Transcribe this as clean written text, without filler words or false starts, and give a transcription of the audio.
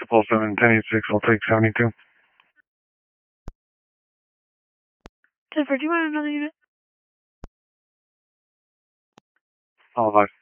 777-1086, I'll take 72. 10-4, do you want another unit? All 5.